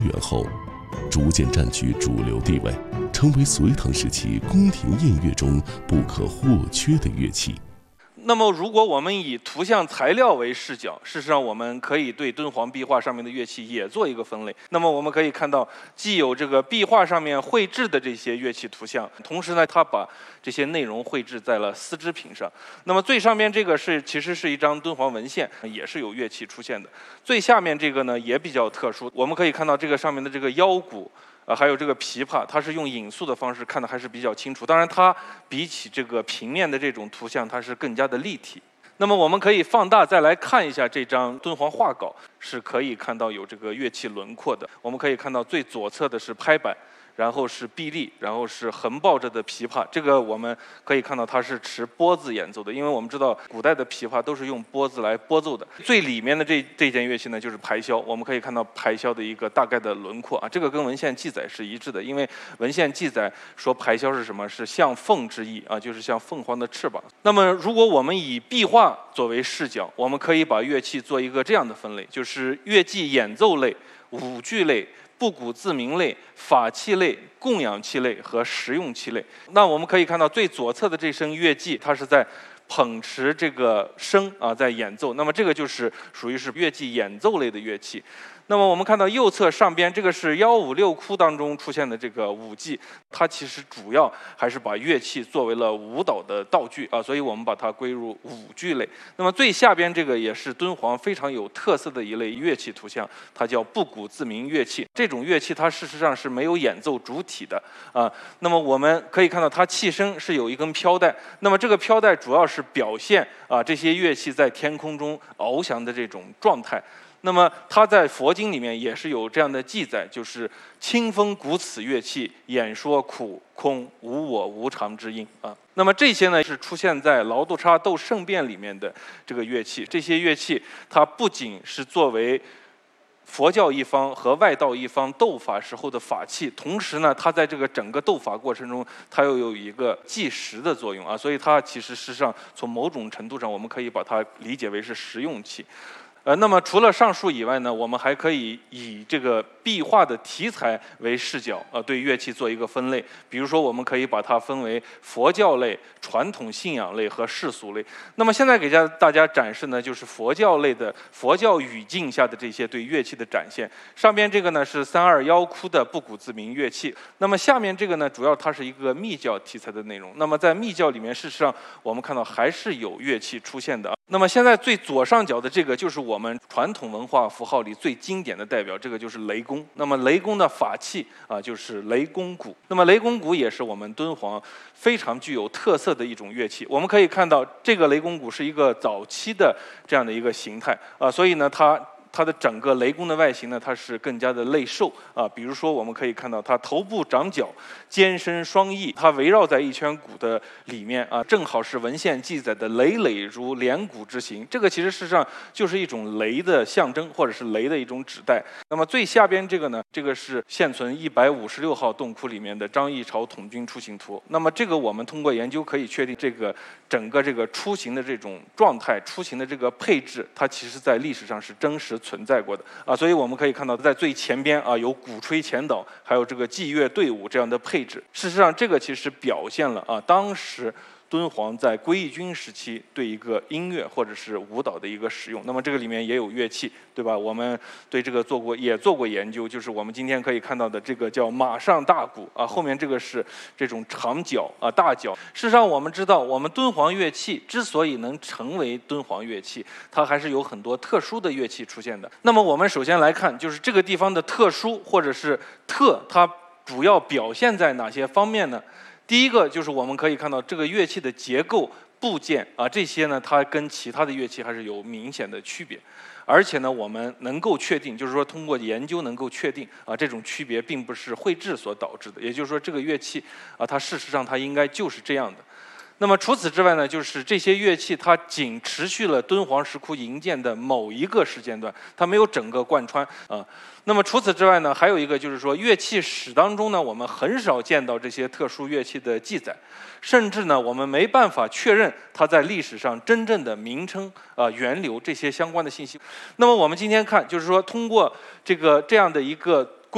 元后，逐渐占据主流地位，成为隋唐时期宫廷宴乐中不可或缺的乐器。 那么，如果我们以图像材料为视角，事实上我们可以对敦煌壁画上面的乐器也做一个分类。那么我们可以看到，既有这个壁画上面绘制的这些乐器图像，同时呢，它把这些内容绘制在了丝织品上。那么最上面这个其实是一张敦煌文献，也是有乐器出现的。最下面这个呢也比较特殊，我们可以看到这个上面的这个腰鼓。还有这个琵琶，它是用影塑的方式看的还是比较清楚。当然，它比起这个平面的这种图像，它是更加的立体。那么我们可以放大再来看一下这张敦煌画稿，是可以看到有这个乐器轮廓的。我们可以看到最左侧的是拍板，然后是臂力，然后是横抱着的琵琶。这个我们可以看到它是持拨子演奏的，因为我们知道古代的琵琶都是用拨子来拨奏的。最里面的这件乐器呢，就是排箫。我们可以看到排箫的一个大概的轮廓啊，这个跟文献记载是一致的，因为文献记载说排箫是什么？是像凤之意啊，就是像凤凰的翅膀。那么如果我们以壁画作为视角，我们可以把乐器做一个这样的分类，就是乐器演奏类、舞剧类、不古自鸣类、法器类、供养器类和实用器类。那我们可以看到最左侧的这声乐伎，它是在捧持这个笙啊，在演奏。那么这个就是属于是乐器演奏类的乐器。那么我们看到右侧上边这个是156窟当中出现的这个舞伎，它其实主要还是把乐器作为了舞蹈的道具啊，所以我们把它归入舞剧类。那么最下边这个也是敦煌非常有特色的一类乐器图像，它叫不古自鸣乐器。这种乐器它事实上是没有演奏主体的啊。那么我们可以看到它器身是有一根飘带，那么这个飘带主要是表现啊这些乐器在天空中翱翔的这种状态。那么它在佛经里面也是有这样的记载，就是清风鼓此乐器，演说苦空无我无常之音啊。那么这些呢是出现在劳度差斗圣变里面的这个乐器。这些乐器它不仅是作为佛教一方和外道一方斗法时候的法器，同时呢，它在这个整个斗法过程中，它又有一个计时的作用啊，所以它其实事实上从某种程度上，我们可以把它理解为是实用器。那么除了上述以外呢，我们还可以以这个壁画的题材为视角，对乐器做一个分类。比如说，我们可以把它分为佛教类、传统信仰类和世俗类。那么现在给大家展示呢，就是佛教类的佛教语境下的这些对乐器的展现。上边这个呢是321窟的不古自鸣乐器。那么下面这个呢，主要它是一个密教题材的内容。那么在密教里面，事实上我们看到还是有乐器出现的。那么现在最左上角的这个就是我们传统文化符号里最经典的代表，这个就是雷公。那么雷公的法器啊，就是雷公鼓。那么雷公鼓也是我们敦煌非常具有特色的一种乐器。我们可以看到，这个雷公鼓是一个早期的这样的一个形态啊，所以呢，它的整个雷公的外形呢，它是更加的类兽啊。比如说，我们可以看到它头部长角，肩身双翼，它围绕在一圈鼓的里面啊，正好是文献记载的累累如连鼓之形。这个其实事实上就是一种雷的象征，或者是雷的一种指代。那么最下边这个呢，这个是现存156号洞窟里面的张议潮统军出行图。那么这个我们通过研究可以确定，这个整个这个出行的这种状态，出行的这个配置，它其实在历史上是真实存在过的啊，所以我们可以看到，在最前边啊有鼓吹前导，还有这个祭乐队伍这样的配置。事实上，这个其实表现了啊当时敦煌在归义军时期对一个音乐或者是舞蹈的一个使用。那么这个里面也有乐器，对吧？我们对这个做过研究，就是我们今天可以看到的这个叫马上大鼓啊，后面这个是这种长角啊大角。事实上，我们知道，我们敦煌乐器之所以能成为敦煌乐器，它还是有很多特殊的乐器出现的。那么我们首先来看，就是这个地方的特殊或者是特，它主要表现在哪些方面呢？第一个就是我们可以看到这个乐器的结构部件啊，这些呢它跟其他的乐器还是有明显的区别，而且呢我们能够确定，就是说通过研究能够确定啊这种区别并不是绘制所导致的，也就是说这个乐器啊它事实上它应该就是这样的。那么除此之外呢，就是这些乐器它仅持续了敦煌石窟营建的某一个时间段，它没有整个贯穿啊。那么除此之外呢，还有一个就是说，乐器史当中呢，我们很少见到这些特殊乐器的记载，甚至呢，我们没办法确认它在历史上真正的名称源流这些相关的信息。那么我们今天看，就是说通过这样的一个